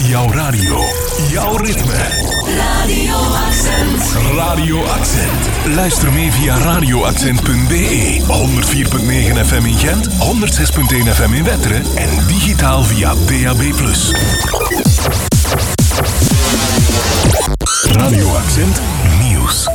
Jouw radio. Jouw ritme. Radio Accent. Radio Accent. Luister mee via radioaccent.be. 104.9 FM in Gent, 106.1 FM in Wetteren en digitaal via DAB+. Radio Accent Nieuws.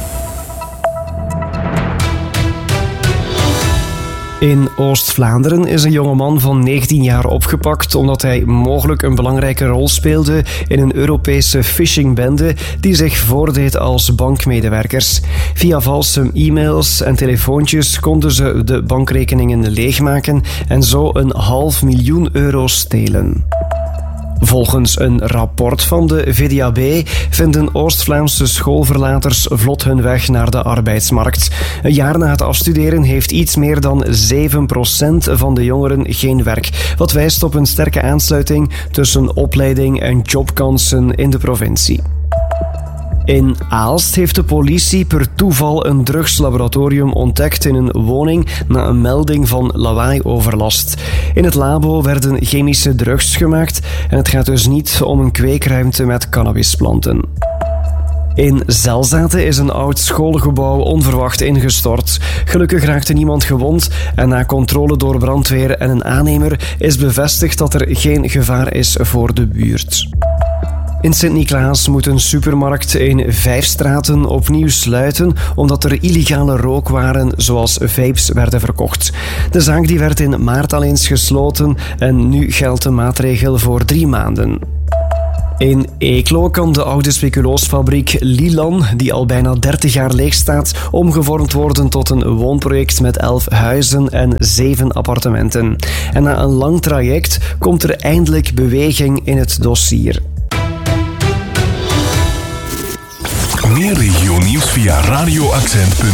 In Oost-Vlaanderen is een jongeman van 19 jaar opgepakt omdat hij mogelijk een belangrijke rol speelde in een Europese phishingbende die zich voordeed als bankmedewerkers. Via valse e-mails en telefoontjes konden ze de bankrekeningen leegmaken en zo €500.000 stelen. Volgens een rapport van de VDAB vinden Oost-Vlaamse schoolverlaters vlot hun weg naar de arbeidsmarkt. Een jaar na het afstuderen heeft iets meer dan 7% van de jongeren geen werk, wat wijst op een sterke aansluiting tussen opleiding en jobkansen in de provincie. In Aalst heeft de politie per toeval een drugslaboratorium ontdekt in een woning na een melding van lawaaioverlast. In het labo werden chemische drugs gemaakt en het gaat dus niet om een kweekruimte met cannabisplanten. In Zelzaten is een oud schoolgebouw onverwacht ingestort. Gelukkig raakte niemand gewond en na controle door brandweer en een aannemer is bevestigd dat er geen gevaar is voor de buurt. In Sint-Niklaas moet een supermarkt in 5 straten opnieuw sluiten omdat er illegale rookwaren zoals vapes werden verkocht. De zaak die werd in maart al eens gesloten en nu geldt de maatregel voor 3 maanden. In Eeklo kan de oude speculoosfabriek Lilan, die al bijna 30 jaar leeg staat, omgevormd worden tot een woonproject met 11 huizen en 7 appartementen. En na een lang traject komt er eindelijk beweging in het dossier. Meer regionieuws via radioaccent.be.